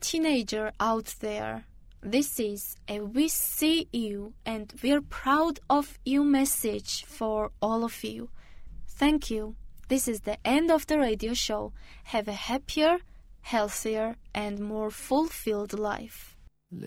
teenager out there. This is a "We see you and we're proud of you" message for all of you. Thank you. This is the end of the radio show. Have a happier, healthier, and more fulfilled life.